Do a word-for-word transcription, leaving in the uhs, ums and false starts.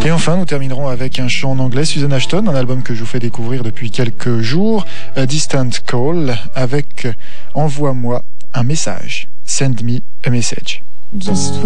Et enfin, nous terminerons avec un chant en anglais, Susan Ashton, un album que je vous fais découvrir depuis quelques jours, A Distant Call, avec Envoie-moi un message, Send me a message. Just